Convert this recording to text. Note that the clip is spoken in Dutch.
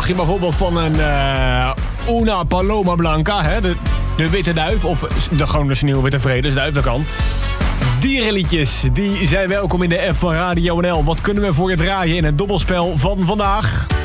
je bijvoorbeeld van een Una Paloma Blanca, hè, de witte duif. Of gewoon de sneeuwwitte vredesduif, dat kan. Dierenliedjes, die zijn welkom in de app van Radio NL. Wat kunnen we voor je draaien in het dobbelspel van vandaag?